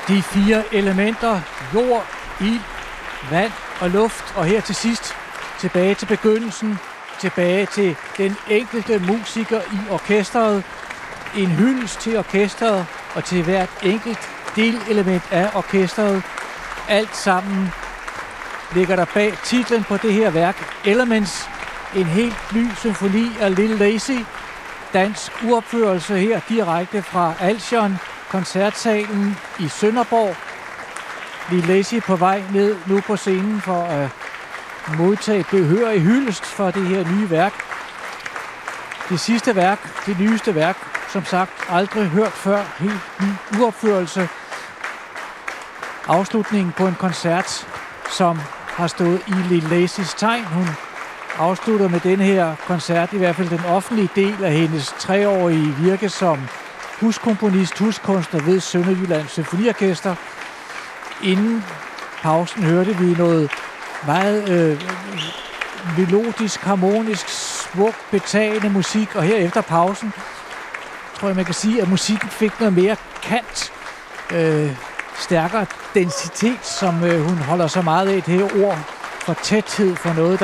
De 4 elementer: jord, ild, vand og luft. Og her til sidst tilbage til begyndelsen, tilbage til den enkelte musiker i orkestret. En hyldest til orkestret og til hvert enkelt delelement af orkestret. Alt sammen ligger der bag titlen på det her værk, Elements, en helt ny symfoni af Little Lazy. Dansk uopførelse her direkte fra Alsion, koncertsalen i Sønderborg. Little Lazy på vej ned nu på scenen for at modtage behørig hyldest for det her nye værk. Det sidste værk, det nyeste værk, som sagt aldrig hørt før, helt ny uopførelse. Afslutningen på en koncert, som har stået i Little Lazys tegn. Hun afslutter med den her koncert, i hvert fald den offentlige del af hendes 3-årige virke som huskomponist, huskunstner ved Sønderjyllands Symfoniorkester. Inden pausen hørte vi noget meget melodisk, harmonisk, smuk, betagende musik, og her efter pausen tror jeg, man kan sige, at musikken fik noget mere kant, stærkere densitet, som hun holder så meget af, det her ord for tæthed, for noget,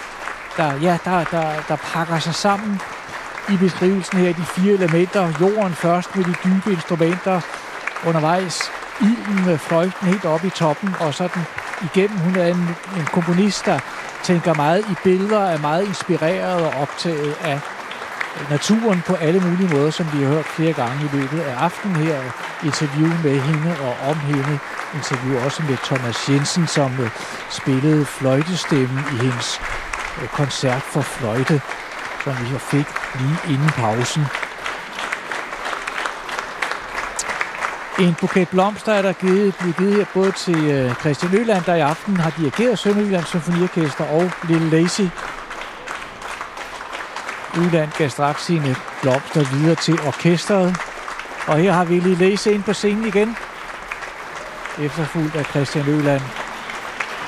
der pakker sig sammen i beskrivelsen her, de 4 elementer. Jorden først med de dybe instrumenter, undervejs ilden med fløjten helt oppe i toppen, og sådan igennem. Hun er en komponist, der tænker meget i billeder, er meget inspireret og optaget af naturen på alle mulige måder, som vi har hørt flere gange i løbet af aftenen her. Interview med hende og om hende. Interview også med Thomas Jensen, som spillede fløjtestemmen i hendes koncert for fløjte, som vi fik lige inden pausen. En buket blomster er der blevet givet her både til Christian Øland, der i aften har dirigeret Sønderjyllands Symfoniorkester, og Little Lazy. Øland gav straks sine blomster videre til orkestret. Og her har vi Little Lazy ind på scenen igen, efterfulgt af Christian Øland.